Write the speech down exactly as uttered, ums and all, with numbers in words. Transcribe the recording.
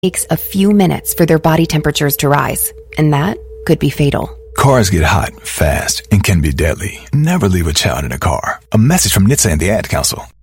takes a few minutes for their body temperatures to rise, and that could be fatal. Cars get hot, fast, and can be deadly. Never leave a child in a car. A message from N H T S A and the Ad Council.